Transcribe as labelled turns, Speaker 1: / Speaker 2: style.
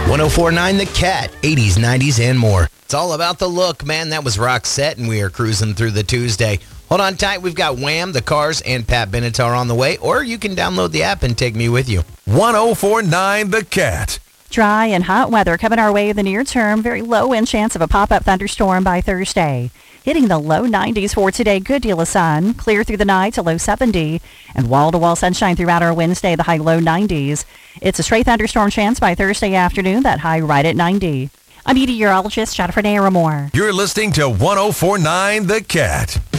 Speaker 1: 104.9 The Cat, 80s, 90s, and more. It's all about the look, man. That was Roxette, and we are cruising through the Tuesday. Hold on tight. We've got Wham, The Cars, and Pat Benatar on the way, or you can download the app and take me with you.
Speaker 2: 104.9 The Cat.
Speaker 3: Dry and hot weather coming our way in the near term. Very low in chance of a pop-up thunderstorm by Thursday. Hitting the low 90s for today. Good deal of sun. Clear through the night to low 70. And wall-to-wall sunshine throughout our Wednesday, the high low 90s. It's a straight thunderstorm chance by Thursday afternoon. That high right at 90. I'm meteorologist Jennifer Naramore.
Speaker 2: You're listening to 104.9 The Cat.